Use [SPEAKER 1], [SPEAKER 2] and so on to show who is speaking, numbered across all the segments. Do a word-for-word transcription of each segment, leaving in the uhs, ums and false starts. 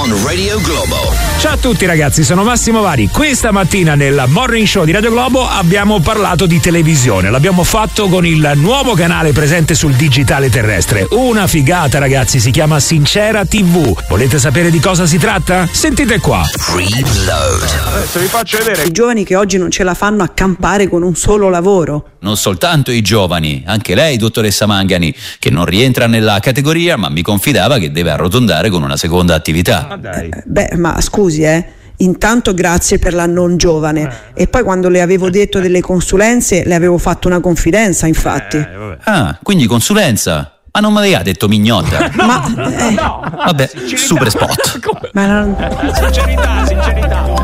[SPEAKER 1] on Radio Globo.
[SPEAKER 2] Ciao a tutti ragazzi, sono Massimo Vari. Questa mattina nel Morning Show di Radio Globo abbiamo parlato di televisione. L'abbiamo fatto con il nuovo canale presente sul digitale terrestre. Una figata ragazzi, si chiama Sincera tivù. Volete sapere di cosa si tratta? Sentite qua.
[SPEAKER 1] Freeload.
[SPEAKER 3] Adesso vi faccio vedere.
[SPEAKER 4] I giovani che oggi non ce la fanno a campare con un solo lavoro.
[SPEAKER 5] Non soltanto i giovani, anche lei, dottoressa Mangani, che non rientra nella categoria, ma mi confidava che deve arrotondare con una seconda attività.
[SPEAKER 3] Ma dai.
[SPEAKER 4] Eh, beh, ma scusi, eh. Intanto grazie per la non giovane. Eh. E poi quando le avevo detto delle consulenze, le avevo fatto una confidenza, infatti.
[SPEAKER 3] Eh, vabbè.
[SPEAKER 5] Ah, quindi consulenza? Ma non mi aveva detto mignotta?
[SPEAKER 4] Ma eh,
[SPEAKER 3] No.
[SPEAKER 5] Vabbè,
[SPEAKER 3] Sincerità.
[SPEAKER 5] super spot.
[SPEAKER 4] ma non...
[SPEAKER 3] Sincerità, sincerità.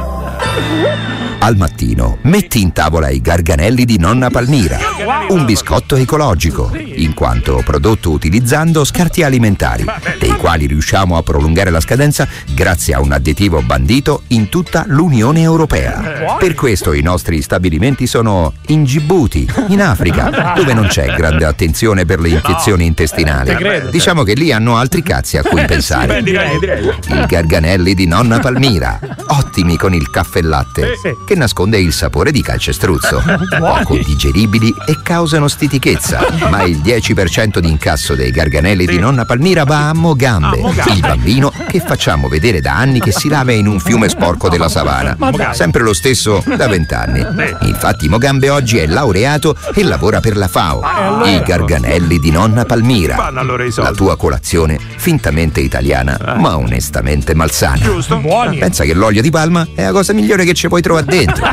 [SPEAKER 6] Al mattino metti in tavola i garganelli di nonna Palmira, un biscotto ecologico, in quanto prodotto utilizzando scarti alimentari, dei quali riusciamo a prolungare la scadenza grazie a un additivo bandito in tutta l'Unione Europea. Per questo i nostri stabilimenti sono in Gibuti, in Africa, dove non c'è grande attenzione per le infezioni intestinali. Diciamo che lì hanno altri cazzi a cui pensare.
[SPEAKER 3] Beh, direi, direi.
[SPEAKER 6] I garganelli di nonna Palmira, ottimi con il caffè latte, che nasconde il sapore di calcestruzzo, poco digeribili e causano stitichezza, ma il dieci per cento di incasso dei garganelli di nonna Palmira va a Mogambe, il bambino che facciamo vedere da anni che si lava in un fiume sporco della savana, sempre lo stesso da vent'anni. Infatti Mogambe oggi è laureato e lavora per la FAO. I garganelli di nonna Palmira,
[SPEAKER 3] Vanno allora i soldi.
[SPEAKER 6] la tua colazione fintamente italiana ma onestamente malsana.
[SPEAKER 3] Giusto? Buoni.
[SPEAKER 6] Pensa che l'olio di palma è la cosa migliore che ci puoi trovare dentro.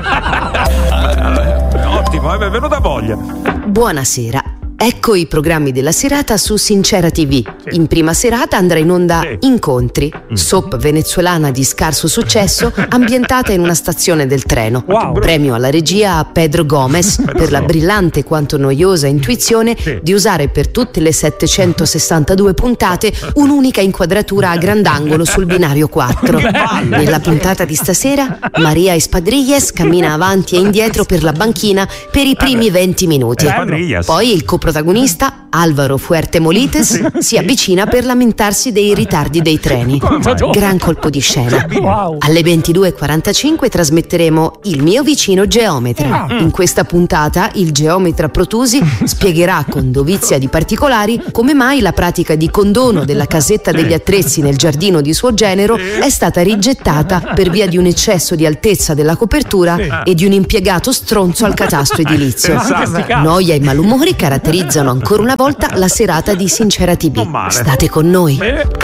[SPEAKER 3] Ottimo, è venuta voglia.
[SPEAKER 7] Buonasera. Ecco i programmi della serata su Sincera tivù. In prima serata andrà in onda
[SPEAKER 3] Sì.
[SPEAKER 7] Incontri, soap venezuelana di scarso successo ambientata in una stazione del treno.
[SPEAKER 3] Wow.
[SPEAKER 7] Premio alla regia a Pedro Gomez per la brillante quanto noiosa intuizione di usare per tutte le settecentosessantadue puntate un'unica inquadratura a grandangolo sul binario quattro. Nella puntata di stasera Maria Espadrilles cammina avanti e indietro per la banchina per i primi venti minuti.
[SPEAKER 3] Espadrilles.
[SPEAKER 7] Poi il coprotagonista Álvaro Fuerte Molites si avvicina per lamentarsi dei ritardi dei treni. Gran colpo di scena. Alle ventidue e quarantacinque trasmetteremo Il mio vicino geometra. In questa puntata il geometra Protusi spiegherà con dovizia di particolari come mai la pratica di condono della casetta degli attrezzi nel giardino di suo genero è stata rigettata per via di un eccesso di altezza della copertura e di un impiegato stronzo al catasto edilizio. Noia e malumori caratterizzano ancora una volta la serata di Sincera tivù. State con noi.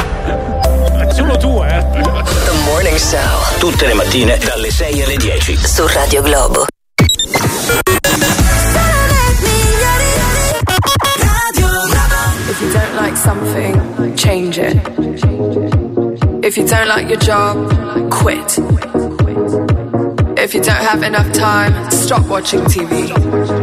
[SPEAKER 3] Solo tu, eh.
[SPEAKER 1] The Morning Show. Tutte le mattine dalle sei alle dieci.
[SPEAKER 7] Su Radio Globo.
[SPEAKER 8] If you don't like something, change it. If you don't like your job, quit. If you don't have enough time, stop watching T V.